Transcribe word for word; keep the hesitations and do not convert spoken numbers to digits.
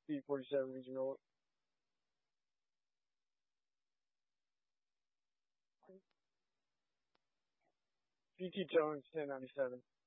B forty-seven Regional. G T Jones, ten ninety-seven.